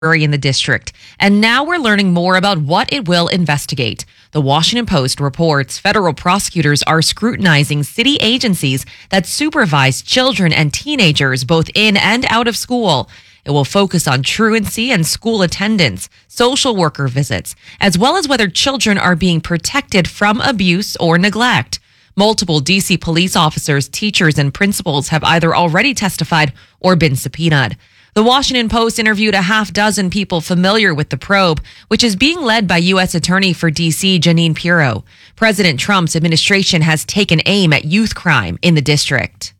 in the district. And now we're learning more about what it will investigate. The Washington Post reports federal prosecutors are scrutinizing city agencies that supervise children and teenagers both in and out of school. It will focus on truancy and school attendance, social worker visits, as well as whether children are being protected from abuse or neglect. Multiple D.C. police officers, teachers, and principals have either already testified or been subpoenaed. The Washington Post interviewed a half dozen people familiar with the probe, which is being led by U.S. Attorney for D.C. Jeanine Pirro. President Trump's administration has taken aim at youth crime in the district.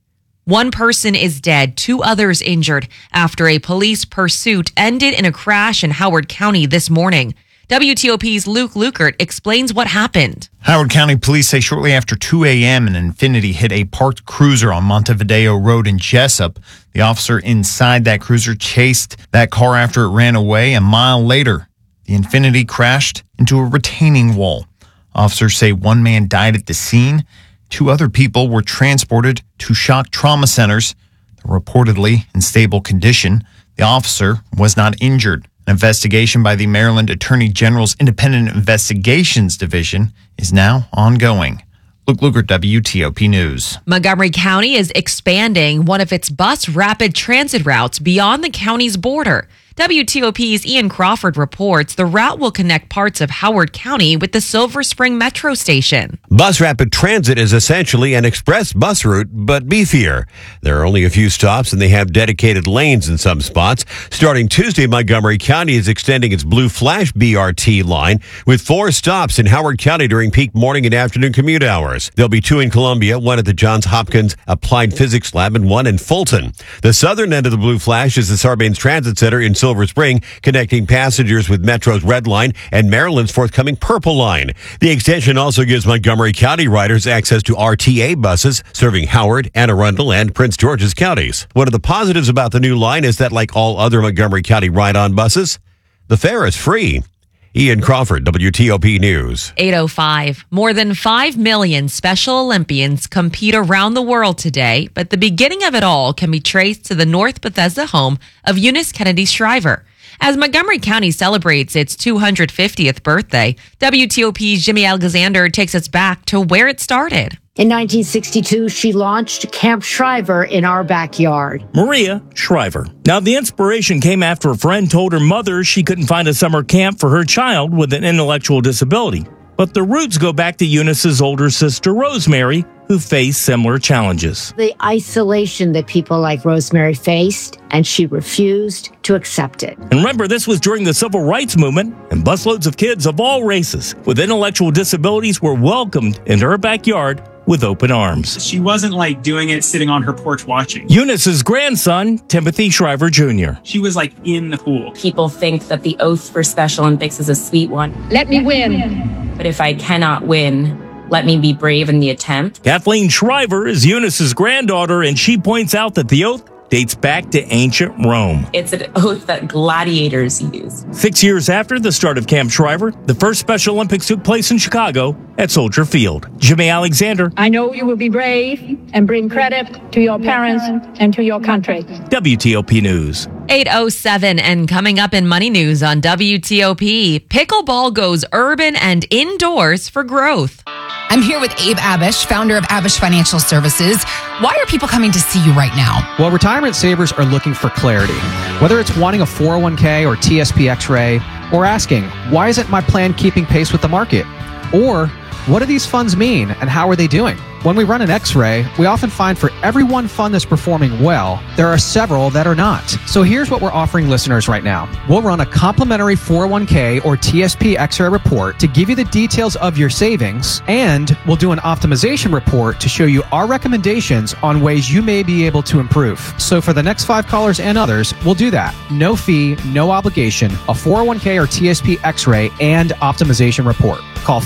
One person is dead, 2 others injured after a police pursuit ended in a crash in Howard County this morning. WTOP's Luke Lukert explains what happened. Howard County police say shortly after 2 a.m. an Infiniti hit a parked cruiser on Montevideo Road in Jessup. The officer inside that cruiser chased that car after it ran away. A mile later, the Infiniti crashed into a retaining wall. Officers say 1 man died at the scene. 2 other people were transported to shock trauma centers. They're reportedly in stable condition. The officer was not injured. An investigation by the Maryland Attorney General's Independent Investigations Division is now ongoing. Luke Luger, WTOP News. Montgomery County is expanding one of its bus rapid transit routes beyond the county's border. WTOP's Ian Crawford reports the route will connect parts of Howard County with the Silver Spring Metro Station. Bus Rapid Transit is essentially an express bus route, but beefier. There are only a few stops, and they have dedicated lanes in some spots. Starting Tuesday, Montgomery County is extending its Blue Flash BRT line with 4 stops in Howard County during peak morning and afternoon commute hours. There'll be 2 in Columbia, 1 at the Johns Hopkins Applied Physics Lab, and 1 in Fulton. The southern end of the Blue Flash is the Sarbanes Transit Center in Silver Spring, connecting passengers with Metro's Red Line and Maryland's forthcoming Purple Line. The extension also gives Montgomery County riders access to RTA buses serving Howard, Anne Arundel, and Prince George's counties. One of the positives about the new line is that, like all other Montgomery County ride-on buses, the fare is free. Ian Crawford, WTOP News. 8:05. More than 5 million Special Olympians compete around the world today, but the beginning of it all can be traced to the North Bethesda home of Eunice Kennedy Shriver. As Montgomery County celebrates its 250th birthday, WTOP's Jimmy Alexander takes us back to where it started. In 1962, she launched Camp Shriver in our backyard. Maria Shriver. Now, the inspiration came after a friend told her mother she couldn't find a summer camp for her child with an intellectual disability. But the roots go back to Eunice's older sister, Rosemary, who faced similar challenges. The isolation that people like Rosemary faced, and she refused to accept it. And remember, this was during the Civil Rights Movement, and busloads of kids of all races with intellectual disabilities were welcomed into her backyard with open arms. She wasn't like doing it sitting on her porch watching. Eunice's grandson, Timothy Shriver Jr. She was like in the pool. People think that the oath for Special Olympics is a sweet one. Let me win. But if I cannot win, let me be brave in the attempt. Kathleen Shriver is Eunice's granddaughter, and she points out that the oath dates back to ancient Rome. It's an oath that gladiators used. 6 years after the start of Camp Shriver, the first Special Olympics took place in Chicago at Soldier Field. Jimmy Alexander. I know you will be brave and bring credit to your parents and to your country. WTOP News. 8:07, and coming up in Money News on WTOP, pickleball goes urban and indoors for growth. I'm here with Abe Abish, founder of Abish Financial Services. Why are people coming to see you right now? Well, retirement savers are looking for clarity. Whether it's wanting a 401k or TSP X-ray, or asking, why isn't my plan keeping pace with the market? Or, what do these funds mean and how are they doing? When we run an X-ray, we often find for every one fund that's performing well, there are several that are not. So here's what we're offering listeners right now. We'll run a complimentary 401k or TSP X-ray report to give you the details of your savings, and we'll do an optimization report to show you our recommendations on ways you may be able to improve. So for the next 5 callers and others, we'll do that. No fee, no obligation, a 401k or TSP X-ray and optimization report. Call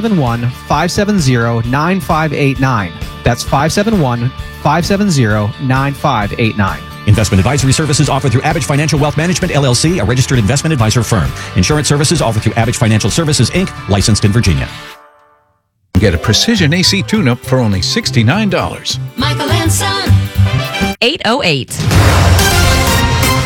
571-570-9589. That's 571-570-9589. Investment advisory services offered through Abish Financial Wealth Management, LLC, a registered investment advisor firm. Insurance services offered through Abish Financial Services, Inc., licensed in Virginia. Get a Precision AC tune-up for only $69. Michael and Son. 8:08.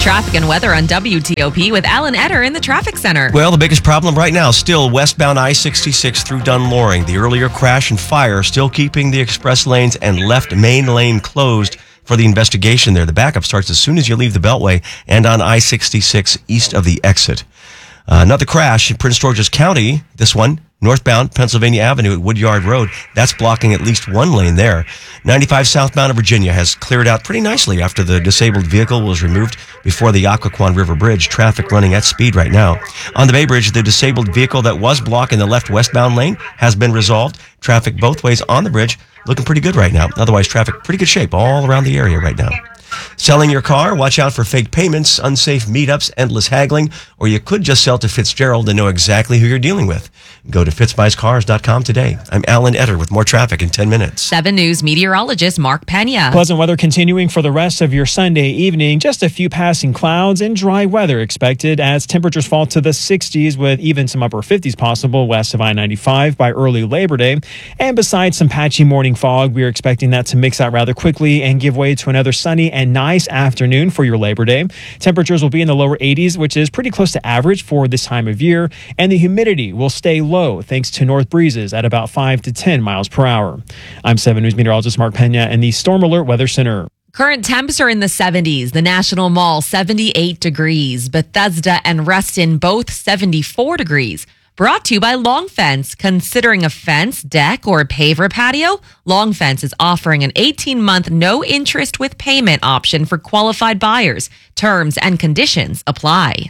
Traffic and weather on WTOP with Alan Etter in the traffic center. Well, the biggest problem right now still westbound I-66 through Dunloring. The earlier crash and fire still keeping the express lanes and left main lane closed for the investigation there. The backup starts as soon as you leave the Beltway and on I-66 east of the exit. Another crash in Prince George's County, this one, northbound Pennsylvania Avenue at Woodyard Road. That's blocking at least one lane there. 95 southbound of Virginia has cleared out pretty nicely after the disabled vehicle was removed before the Occoquan River Bridge. Traffic running at speed right now. On the Bay Bridge, the disabled vehicle that was blocking the left westbound lane has been resolved. Traffic both ways on the bridge looking pretty good right now. Otherwise, traffic pretty good shape all around the area right now. Selling your car? Watch out for fake payments, unsafe meetups, endless haggling, or you could just sell to Fitzgerald and know exactly who you're dealing with. Go to fitzbuyscars.com today. I'm Alan Etter with more traffic in 10 minutes. 7 News meteorologist Mark Pena. Pleasant weather continuing for the rest of your Sunday evening. Just a few passing clouds and dry weather expected as temperatures fall to the 60s with even some upper 50s possible west of I-95 by early Labor Day. And besides some patchy morning fog, we are expecting that to mix out rather quickly and give way to another sunny and nice afternoon for your Labor Day. Temperatures will be in the lower 80s, which is pretty close to average for this time of year, and the humidity will stay low thanks to north breezes at about 5 to 10 miles per hour. I'm 7 News meteorologist Mark Pena in the Storm Alert Weather Center. Current temps are in the 70s. The National Mall, 78 degrees. Bethesda and Reston, both 74 degrees. Brought to you by Long Fence. Considering a fence, deck, or paver patio? Long Fence is offering an 18-month no-interest with payment option for qualified buyers. Terms and conditions apply.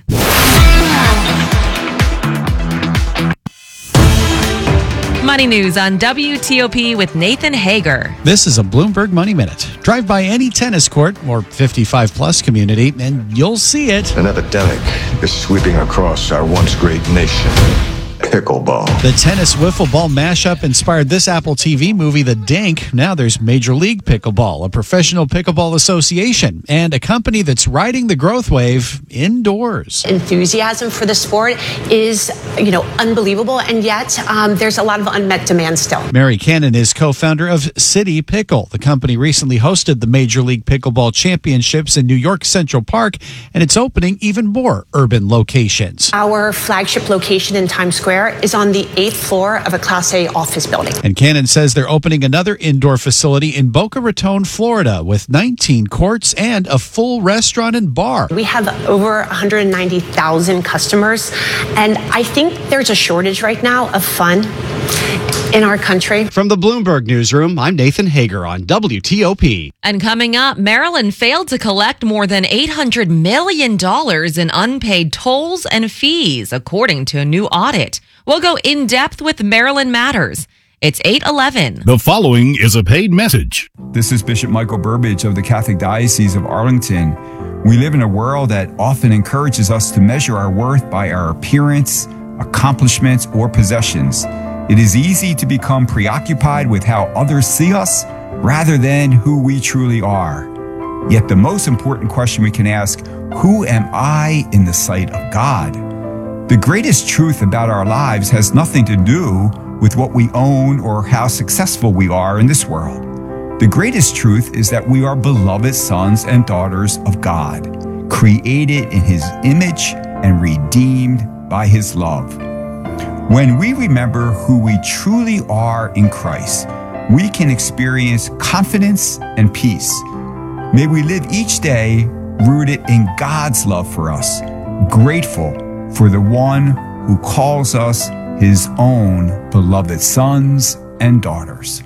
Money News on WTOP with Nathan Hager. This is a Bloomberg Money Minute. Drive by any tennis court or 55-plus community, and you'll see it. An epidemic is sweeping across our once great nation. Pickleball. The tennis wiffle ball mashup inspired this Apple TV movie, The Dink. Now there's Major League Pickleball, a professional pickleball association, and a company that's riding the growth wave indoors. Enthusiasm for the sport is, unbelievable, and yet there's a lot of unmet demand still. Mary Cannon is co-founder of City Pickle. The company recently hosted the Major League Pickleball Championships in New York Central Park, and it's opening even more urban locations. Our flagship location in Times Square is on the 8th floor of a Class A office building. And Cannon says they're opening another indoor facility in Boca Raton, Florida, with 19 courts and a full restaurant and bar. We have over 190,000 customers, and I think there's a shortage right now of fun in our country. From the Bloomberg Newsroom, I'm Nathan Hager on WTOP. And coming up, Maryland failed to collect more than $800 million in unpaid tolls and fees, according to a new audit. We'll go in depth with Maryland Matters. It's 8:11. The following is a paid message. This is Bishop Michael Burbidge of the Catholic Diocese of Arlington. We live in a world that often encourages us to measure our worth by our appearance, accomplishments, or possessions. It is easy to become preoccupied with how others see us rather than who we truly are. Yet the most important question we can ask, who am I in the sight of God? The greatest truth about our lives has nothing to do with what we own or how successful we are in this world. The greatest truth is that we are beloved sons and daughters of God, created in His image and redeemed by His love. When we remember who we truly are in Christ, we can experience confidence and peace. May we live each day rooted in God's love for us, grateful for the one who calls us His own beloved sons and daughters.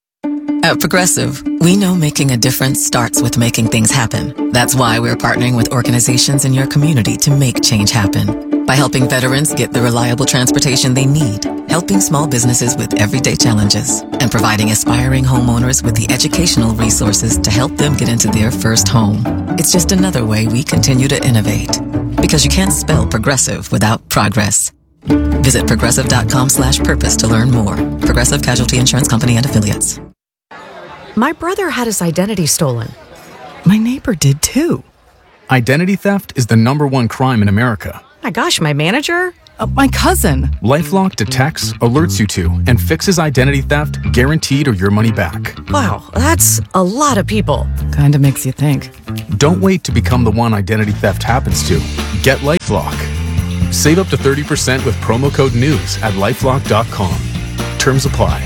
At Progressive, we know making a difference starts with making things happen. That's why we're partnering with organizations in your community to make change happen. By helping veterans get the reliable transportation they need, helping small businesses with everyday challenges, and providing aspiring homeowners with the educational resources to help them get into their first home. It's just another way we continue to innovate. Because you can't spell progressive without progress. Visit progressive.com/purpose to learn more. Progressive Casualty Insurance Company and Affiliates. My brother had his identity stolen. My neighbor did too. Identity theft is the #1 crime in America. My gosh, my manager? My cousin. LifeLock detects, alerts you to, and fixes identity theft, guaranteed or your money back. Wow, that's a lot of people. Kinda makes you think. Don't wait to become the one identity theft happens to. Get LifeLock. Save up to 30% with promo code NEWS at LifeLock.com. Terms apply.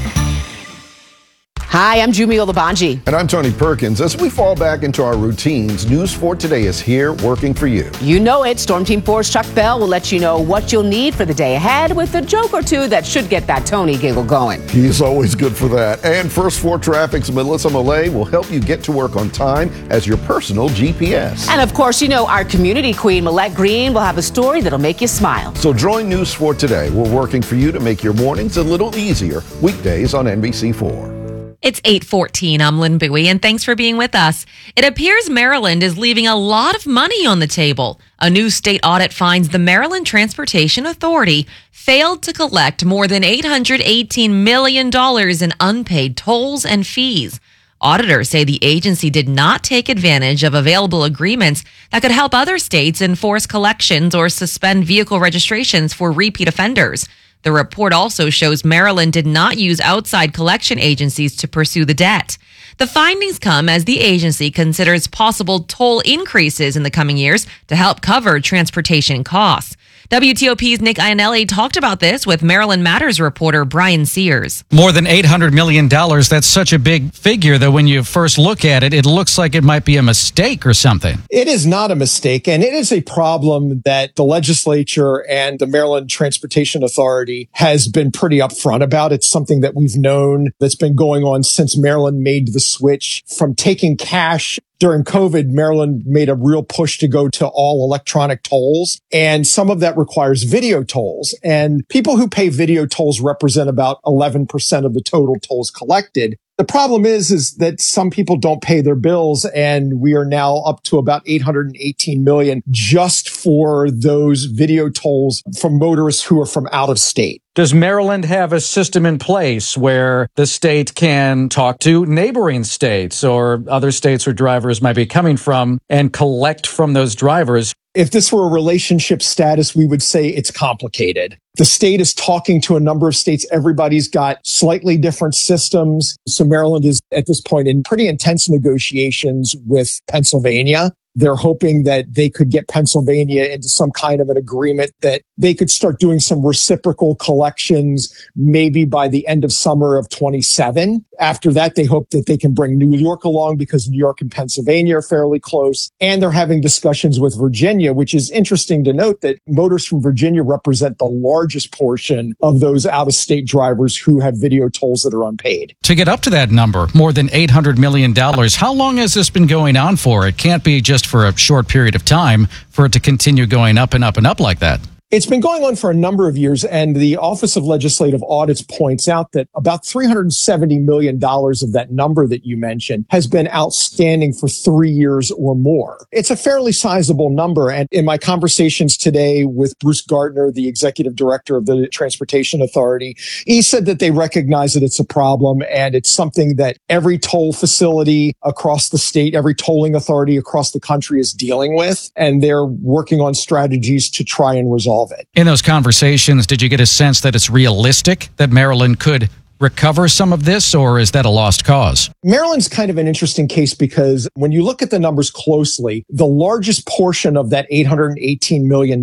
Hi, I'm Jumio Labanji. And I'm Tony Perkins. As we fall back into our routines, News 4 Today is here working for you. You know it. Storm Team 4's Chuck Bell will let you know what you'll need for the day ahead with a joke or two that should get that Tony giggle going. He's always good for that. And First 4 Traffic's Melissa Millay will help you get to work on time as your personal GPS. And of course, you know our community queen, Millette Green, will have a story that'll make you smile. So join News 4 Today. We're working for you to make your mornings a little easier. Weekdays on NBC4. It's 8:14. I'm Lynn Bowie, and thanks for being with us. It appears Maryland is leaving a lot of money on the table. A new state audit finds the Maryland Transportation Authority failed to collect more than $818 million in unpaid tolls and fees. Auditors say the agency did not take advantage of available agreements that could help other states enforce collections or suspend vehicle registrations for repeat offenders. The report also shows Maryland did not use outside collection agencies to pursue the debt. The findings come as the agency considers possible toll increases in the coming years to help cover transportation costs. WTOP's Nick Iannelli talked about this with Maryland Matters reporter Brian Sears. More than $800 million. That's such a big figure that when you first look at it, it looks like it might be a mistake or something. It is not a mistake, and it is a problem that the legislature and the Maryland Transportation Authority has been pretty upfront about. It's something that we've known that's been going on since Maryland made the switch from taking cash. During COVID, Maryland made a real push to go to all electronic tolls, and some of that requires video tolls. And people who pay video tolls represent about 11% of the total tolls collected. The problem is that some people don't pay their bills, and we are now up to about $818 million just for those video tolls from motorists who are from out of state. Does Maryland have a system in place where the state can talk to neighboring states or other states where drivers might be coming from and collect from those drivers? If this were a relationship status, we would say it's complicated. The state is talking to a number of states. Everybody's got slightly different systems. So Maryland is at this point in pretty intense negotiations with Pennsylvania. They're hoping that they could get Pennsylvania into some kind of an agreement that they could start doing some reciprocal collections maybe by the end of summer of 27. After that, they hope that they can bring New York along because New York and Pennsylvania are fairly close. And they're having discussions with Virginia, which is interesting to note that motorists from Virginia represent the largest portion of those out-of-state drivers who have video tolls that are unpaid. To get up to that number, more than $800 million, how long has this been going on for? It can't be just for a short period of time for it to continue going up and up and up like that. It's been going on for a number of years, and the Office of Legislative Audits points out that about $370 million of that number that you mentioned has been outstanding for 3 years or more. It's a fairly sizable number, and in my conversations today with Bruce Gardner, the executive director of the Transportation Authority, he said that they recognize that it's a problem, and it's something that every toll facility across the state, every tolling authority across the country is dealing with, and they're working on strategies to try and resolve it. In those conversations, did you get a sense that it's realistic that Maryland could recover some of this, or is that a lost cause? Maryland's kind of an interesting case because when you look at the numbers closely, the largest portion of that $818 million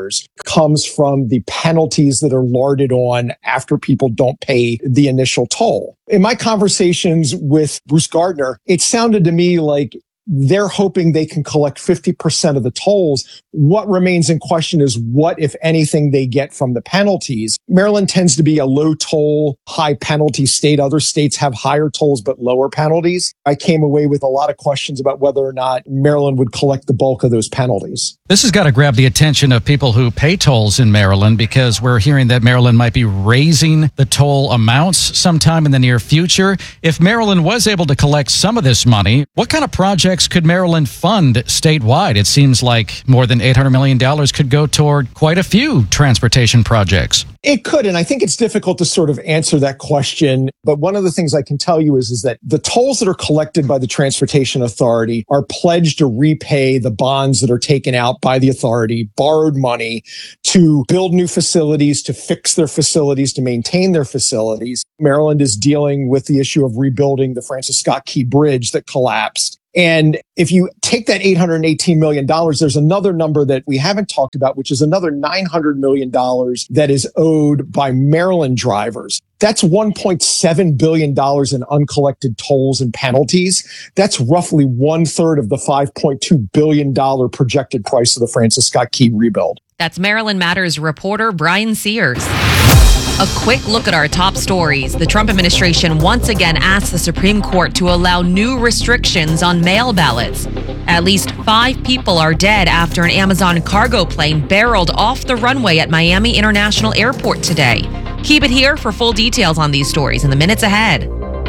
comes from the penalties that are larded on after people don't pay the initial toll. In my conversations with Bruce Gardner, it sounded to me like they're hoping they can collect 50% of the tolls. What remains in question is what, if anything, they get from the penalties. Maryland tends to be a low toll, high penalty state. Other states have higher tolls but lower penalties. I came away with a lot of questions about whether or not Maryland would collect the bulk of those penalties. This has got to grab the attention of people who pay tolls in Maryland, because we're hearing that Maryland might be raising the toll amounts sometime in the near future. If Maryland was able to collect some of this money, what kind of projects projects could Maryland fund statewide? It seems like more than $800 million could go toward quite a few transportation projects. It could, and I think it's difficult to sort of answer that question. But one of the things I can tell you is that the tolls that are collected by the Transportation Authority are pledged to repay the bonds that are taken out by the authority, borrowed money to build new facilities, to fix their facilities, to maintain their facilities. Maryland is dealing with the issue of rebuilding the Francis Scott Key Bridge that collapsed. And if you take that $818 million, there's another number that we haven't talked about, which is another $900 million that is owed by Maryland drivers. That's $1.7 billion in uncollected tolls and penalties. That's roughly 1/3 of the $5.2 billion projected price of the Francis Scott Key rebuild. That's Maryland Matters reporter Brian Sears. A quick look at our top stories. The Trump administration once again asked the Supreme Court to allow new restrictions on mail ballots. At least 5 people are dead after an Amazon cargo plane barreled off the runway at Miami International Airport today. Keep it here for full details on these stories in the minutes ahead.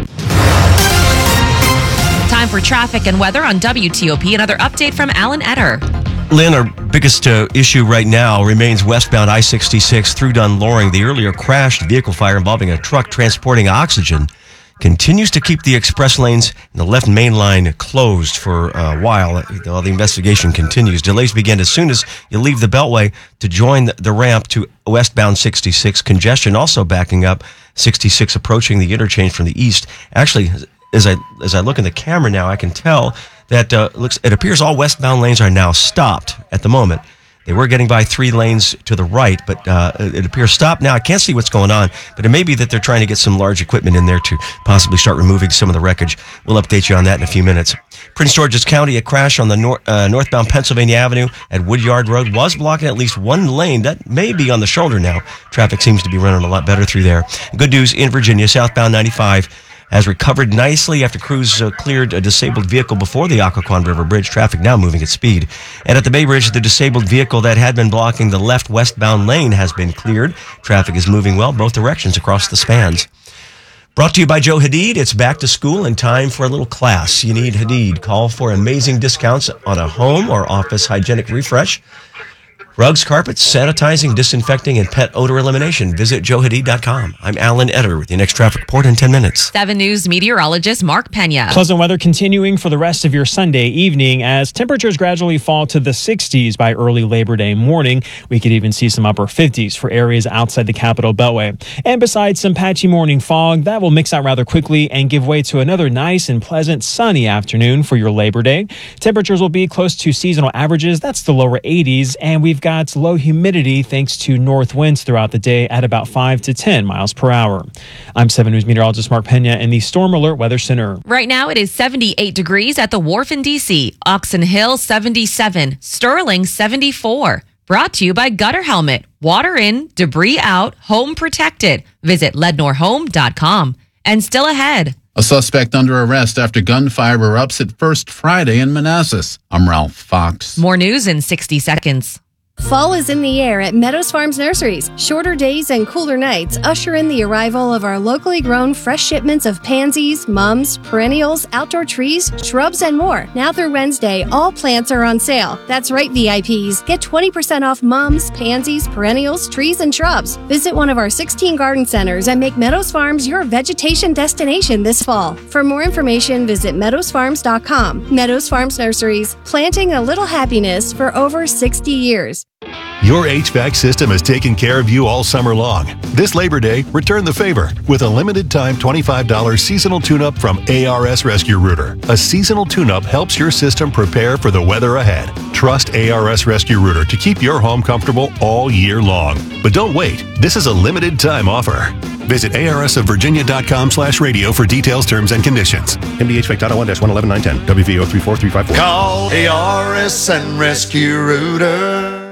Time for traffic and weather on WTOP. Another update from Alan Etter. Lynn, our biggest issue right now remains westbound I-66 through Dunn-Loring. The earlier crashed vehicle fire involving a truck transporting oxygen continues to keep the express lanes and the left main line closed for a while while the investigation continues. Delays begin as soon as you leave the Beltway to join the ramp to westbound 66. Congestion also backing up 66 approaching the interchange from the east. Actually, as I look in the camera now, I can tell that it appears all westbound lanes are now stopped at the moment. They were getting by 3 lanes to the right, but it appears stopped now. I can't see what's going on, but it may be that they're trying to get some large equipment in there to possibly start removing some of the wreckage. We'll update you on that in a few minutes. Prince George's County, a crash on the northbound Pennsylvania Avenue at Woodyard Road was blocking at least one lane. That may be on the shoulder now. Traffic seems to be running a lot better through there. Good news in Virginia, southbound 95 has recovered nicely after crews cleared a disabled vehicle before the Occoquan River Bridge. Traffic now moving at speed. And at the Bay Bridge, the disabled vehicle that had been blocking the left westbound lane has been cleared. Traffic is moving well both directions across the spans. Brought to you by Joe Hadid. It's back to school and time for a little class. You need Hadid. Call for amazing discounts on a home or office hygienic refresh. Rugs, carpets, sanitizing, disinfecting, and pet odor elimination. Visit joehadid.com. I'm Alan Etter with your next traffic report in 10 minutes. 7 News meteorologist Mark Pena. Pleasant weather continuing for the rest of your Sunday evening as temperatures gradually fall to the 60s by early Labor Day morning. We could even see some upper 50s for areas outside the Capitol Beltway. And besides some patchy morning fog, that will mix out rather quickly and give way to another nice and pleasant sunny afternoon for your Labor Day. Temperatures will be close to seasonal averages. That's the lower 80s. And we've got low humidity thanks to north winds throughout the day at about 5 to 10 miles per hour. I'm 7 News meteorologist Mark Pena in the Storm Alert Weather Center. Right now it is 78 degrees at the Wharf in D.C. Oxon Hill 77, Sterling 74. Brought to you by Gutter Helmet. Water in, debris out, home protected. Visit lednorhome.com. And still ahead. A suspect under arrest after gunfire erupts at First Friday in Manassas. I'm Ralph Fox. More news in 60 seconds. Fall is in the air at Meadows Farms Nurseries. Shorter days and cooler nights usher in the arrival of our locally grown fresh shipments of pansies, mums, perennials, outdoor trees, shrubs, and more. Now through Wednesday, all plants are on sale. That's right, VIPs. Get 20% off mums, pansies, perennials, trees, and shrubs. Visit one of our 16 garden centers and make Meadows Farms your vegetation destination this fall. For more information, visit meadowsfarms.com. Meadows Farms Nurseries, planting a little happiness for over 60 years. Your HVAC system has taken care of you all summer long. This Labor Day, return the favor with a limited-time $25 seasonal tune-up from ARS Rescue Rooter. A seasonal tune-up helps your system prepare for the weather ahead. Trust ARS Rescue Rooter to keep your home comfortable all year long. But don't wait. This is a limited-time offer. Visit arsofvirginia.com/radio for details, terms, and conditions. MDHVAC Title 1-111910. WVO 34354. Call ARS and Rescue Rooter.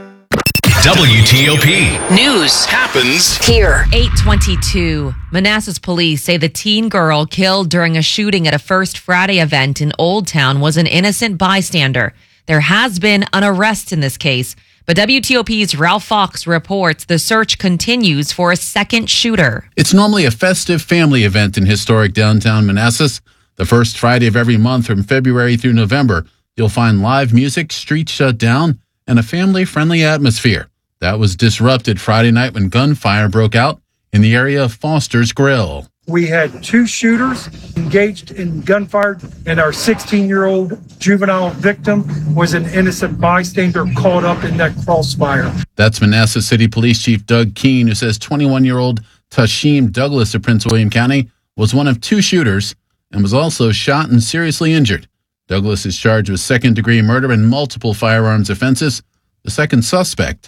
WTOP. News happens here. 8:22. Manassas police say the teen girl killed during a shooting at a First Friday event in Old Town was an innocent bystander. There has been an arrest in this case, but WTOP's Ralph Fox reports the search continues for a second shooter. It's normally a festive family event in historic downtown Manassas. The first Friday of every month from February through November, you'll find live music, streets shut down, and a family-friendly atmosphere. That was disrupted Friday night when gunfire broke out in the area of Foster's Grill. We had 2 shooters engaged in gunfire, and our 16-year-old juvenile victim was an innocent bystander caught up in that crossfire. That's Manassas City Police Chief Doug Keene, who says 21-year-old Tashim Douglas of Prince William County was one of 2 shooters and was also shot and seriously injured. Douglas is charged with second-degree murder and multiple firearms offenses. The second suspect